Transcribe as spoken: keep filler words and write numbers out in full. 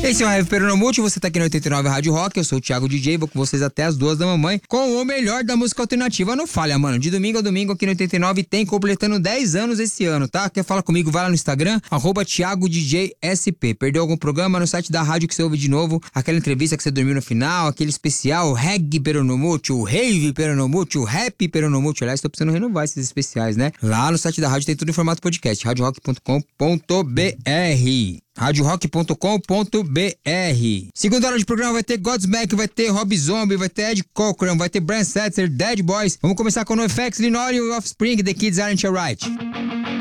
Esse é o Heavy Peronomútil, você tá aqui no oitenta e nove Rádio Rock, eu sou o Thiago D J, vou com vocês até as duas da mamãe com o melhor da música alternativa. Não falha, mano, de domingo a domingo aqui no oitenta e nove tem completando dez anos esse ano, tá? Quer falar comigo? Vai lá no Instagram, arroba Thiago D J S P. Perdeu algum programa no site da rádio que você ouve de novo, aquela entrevista que você dormiu no final, aquele especial Reggae Peronomútil, Rave Peronomútil, Rap Peronomútil. Aliás, tô precisando renovar esses especiais, né? Lá no site da rádio tem tudo em formato podcast, rádio rock ponto com ponto b r. rádio rock ponto com ponto b r. Segunda hora de programa vai ter Godsmack, vai ter Rob Zombie, vai ter Ed Cochran, vai ter Brand Setzer, Dead Boys. Vamos começar com NoFX, Linoleum e Offspring, The Kids Aren't Alright.